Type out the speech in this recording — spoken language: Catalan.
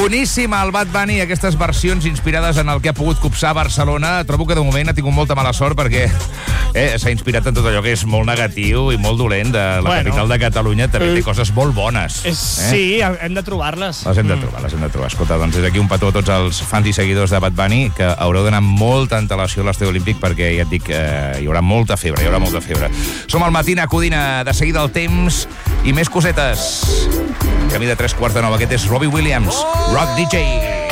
Boníssima el Bad Bunny, aquestes versions inspirades en el que ha pogut copsar Barcelona. Trobo que de moment ha tingut molta mala sort perquè s'ha inspirat en tot allò que és molt negatiu i molt dolent de la capital de Catalunya. També té coses molt bones. Sí, hem de trobar-les. Les hem de trobar. Escolta, doncs des d'aquí un petó a tots els fans i seguidors de Bad Bunny, que haureu d'anar amb molta antelació a l'Estadi Olímpic perquè ja et dic que hi haurà molta febre, Som al Matina Codina, de seguida el temps i més cosetes. Camí de 3:15. Aquest és Robbie Williams, Rock DJ.